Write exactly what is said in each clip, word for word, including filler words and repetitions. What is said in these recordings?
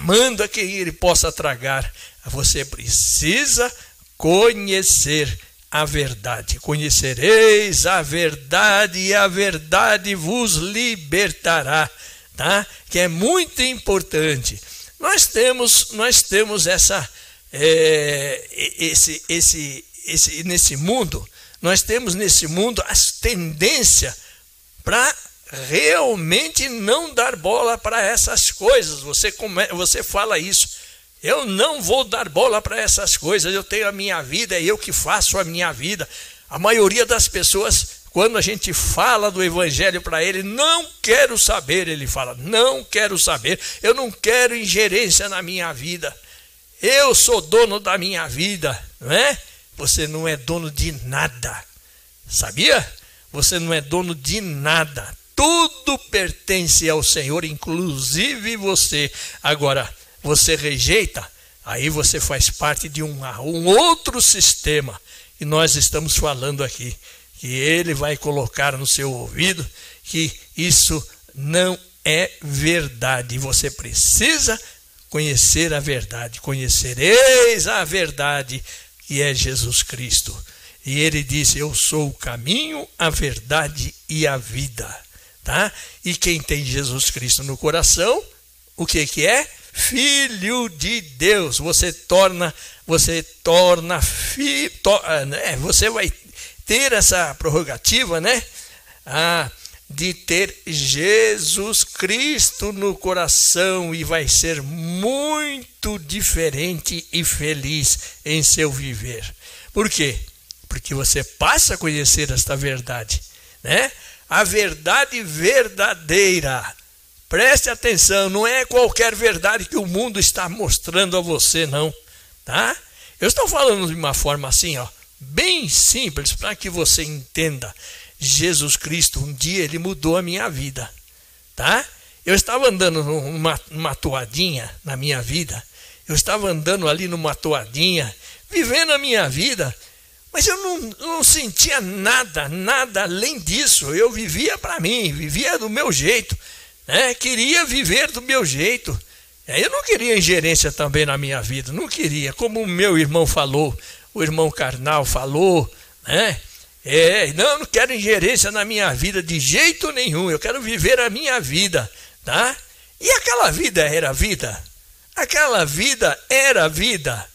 clamando a que ele possa tragar. Você precisa conhecer a verdade. Conhecereis a verdade e a verdade vos libertará, tá? Que é muito importante. Nós temos, nós temos essa, é, esse, esse, esse, nesse mundo, nós temos nesse mundo as tendências para realmente não dar bola para essas coisas. Você, come, você fala isso. Eu não vou dar bola para essas coisas, eu tenho a minha vida, é eu que faço a minha vida. A maioria das pessoas, quando a gente fala do evangelho para ele, não quero saber, ele fala, não quero saber, eu não quero ingerência na minha vida. Eu sou dono da minha vida, não é? Você não é dono de nada, sabia? Você não é dono de nada, tudo pertence ao Senhor, inclusive você. Agora, você rejeita, aí você faz parte de um, um outro sistema. E nós estamos falando aqui, que ele vai colocar no seu ouvido que isso não é verdade. Você precisa conhecer a verdade. Conhecereis a verdade, que é Jesus Cristo. E ele disse, eu sou o caminho, a verdade e a vida. Tá? E quem tem Jesus Cristo no coração, o que que é? Filho de Deus. Você torna, você torna, fi, to, é, você vai ter essa prerrogativa, né? Ah, de ter Jesus Cristo no coração e vai ser muito diferente e feliz em seu viver. Por quê? Porque você passa a conhecer esta verdade, né? A verdade verdadeira. Preste atenção, não é qualquer verdade que o mundo está mostrando a você, não, tá? Eu estou falando de uma forma assim, ó, bem simples, para que você entenda. Jesus Cristo, um dia, ele mudou a minha vida, tá? Eu estava andando numa, numa toadinha na minha vida, eu estava andando ali numa toadinha, vivendo a minha vida, mas eu não, não sentia nada, nada além disso. Eu vivia para mim, vivia do meu jeito. É, queria viver do meu jeito. É, eu não queria ingerência também na minha vida, não queria, como o meu irmão falou, o irmão carnal falou, né? É, não, não quero ingerência na minha vida de jeito nenhum, eu quero viver a minha vida, tá? E aquela vida era vida, aquela vida era vida.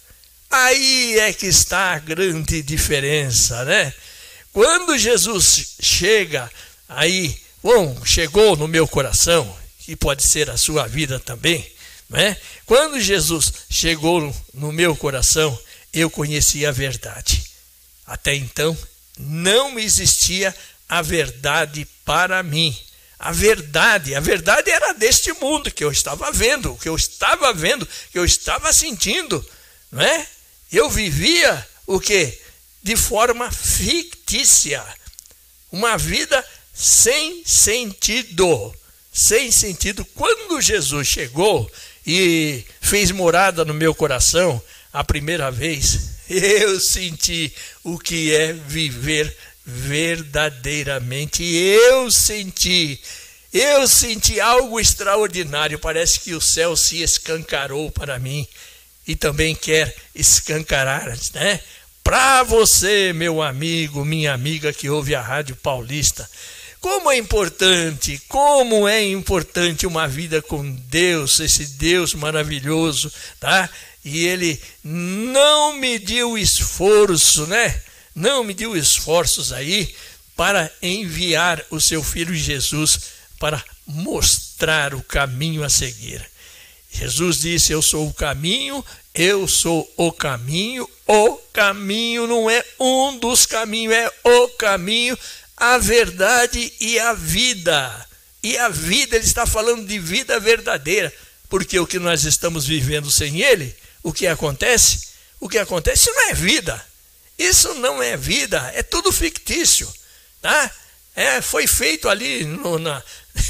Aí é que está a grande diferença, né? Quando Jesus chega aí, bom, chegou no meu coração, que pode ser a sua vida também, não é? Quando Jesus chegou no meu coração, eu conheci a verdade. Até então, não existia a verdade para mim. A verdade, a verdade era deste mundo que eu estava vendo, que eu estava vendo, que eu estava sentindo, não é? Eu vivia o quê? De forma fictícia. Uma vida sem sentido, sem sentido. Quando Jesus chegou e fez morada no meu coração, a primeira vez, eu senti o que é viver verdadeiramente. Eu senti, eu senti algo extraordinário. Parece que o céu se escancarou para mim e também quer escancarar, né? Para você, meu amigo, minha amiga que ouve a Rádio Paulista, como é importante, como é importante uma vida com Deus, esse Deus maravilhoso, tá? E ele não mediu esforço, né? Não mediu esforços aí para enviar o seu filho Jesus para mostrar o caminho a seguir. Jesus disse, eu sou o caminho, eu sou o caminho. O caminho não é um dos caminhos, é o caminho, a verdade e a vida. E a vida, ele está falando de vida verdadeira, porque o que nós estamos vivendo sem ele, o que acontece? O que acontece não é vida. Isso não é vida, é tudo fictício, tá? É, foi feito ali, no, na,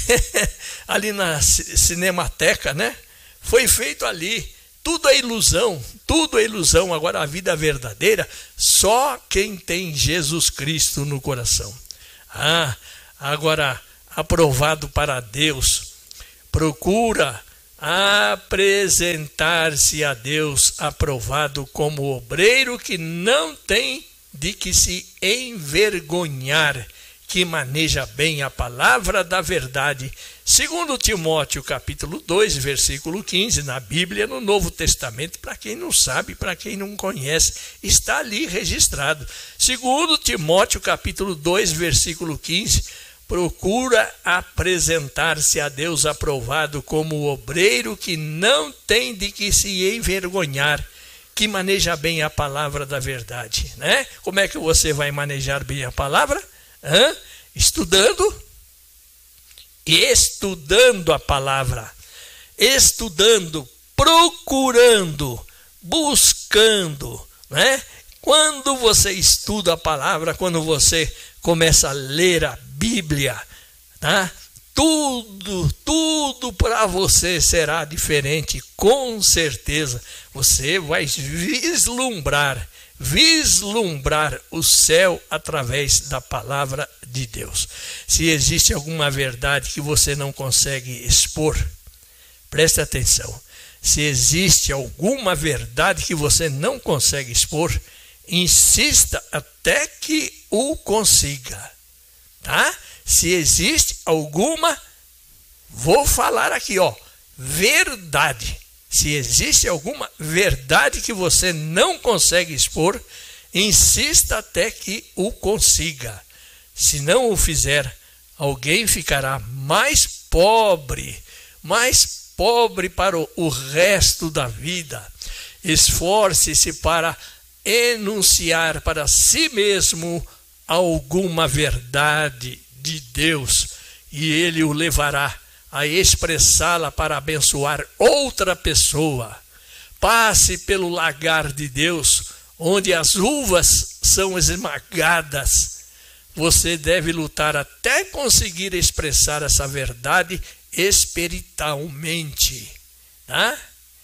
ali na Cinemateca, né? Foi feito ali. Tudo é ilusão, tudo é ilusão. Agora a vida verdadeira, só quem tem Jesus Cristo no coração. Ah, agora, aprovado para Deus, procura apresentar-se a Deus aprovado como obreiro que não tem de que se envergonhar, que maneja bem a palavra da verdade. Segundo Timóteo capítulo dois, versículo quinze, na Bíblia, no Novo Testamento, para quem não sabe, para quem não conhece, está ali registrado. Segundo Timóteo capítulo dois, versículo quinze, procura apresentar-se a Deus aprovado como obreiro que não tem de que se envergonhar, que maneja bem a palavra da verdade, né? Como é que você vai manejar bem a palavra? Hã? Estudando, estudando a palavra, estudando, procurando, buscando, né? Quando você estuda a palavra, quando você começa a ler a Bíblia, tá? Tudo, tudo para você será diferente, com certeza. Você vai vislumbrar, vislumbrar o céu através da palavra de Deus. Se existe alguma verdade que você não consegue expor, preste atenção. Se existe alguma verdade que você não consegue expor, insista até que o consiga, tá? Se existe alguma, vou falar aqui, ó, verdade. Se existe alguma verdade que você não consegue expor, insista até que o consiga. Se não o fizer, alguém ficará mais pobre, mais pobre para o resto da vida. Esforce-se para enunciar para si mesmo alguma verdade de Deus, e ele o levará a expressá-la para abençoar outra pessoa. Passe pelo lagar de Deus, onde as uvas são esmagadas. Você deve lutar até conseguir expressar essa verdade espiritualmente, tá?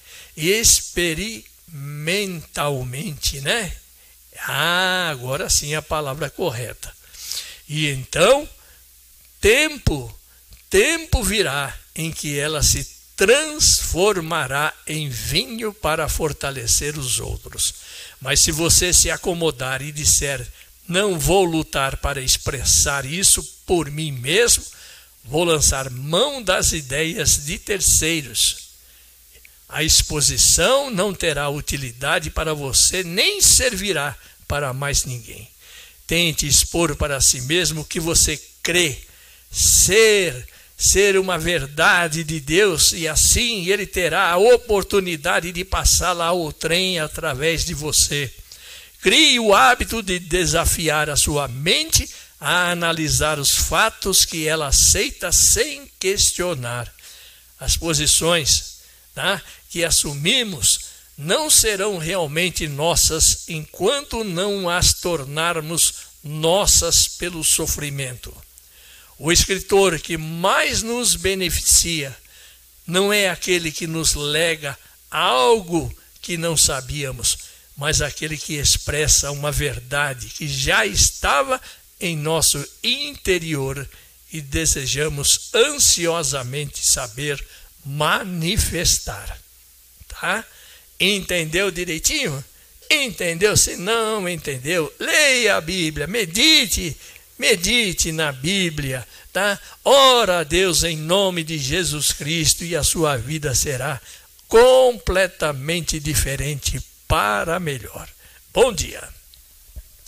Experimentalmente, né? Ah, agora sim a palavra correta. E então, tempo, tempo virá em que ela se transformará em vinho para fortalecer os outros. Mas se você se acomodar e disser, não vou lutar para expressar isso por mim mesmo, vou lançar mão das ideias de terceiros. A exposição não terá utilidade para você, nem servirá para mais ninguém. Tente expor para si mesmo o que você crê ser, ser uma verdade de Deus, e assim ele terá a oportunidade de passá-la ao trem através de você. Crie o hábito de desafiar a sua mente a analisar os fatos que ela aceita sem questionar. As posições, tá, que assumimos não serão realmente nossas enquanto não as tornarmos nossas pelo sofrimento. O escritor que mais nos beneficia não é aquele que nos lega algo que não sabíamos, mas aquele que expressa uma verdade que já estava em nosso interior e desejamos ansiosamente saber manifestar. Tá? Entendeu direitinho? Entendeu? Se não entendeu, leia a Bíblia, medite, medite na Bíblia, tá? Ora a Deus em nome de Jesus Cristo e a sua vida será completamente diferente para melhor. Bom dia.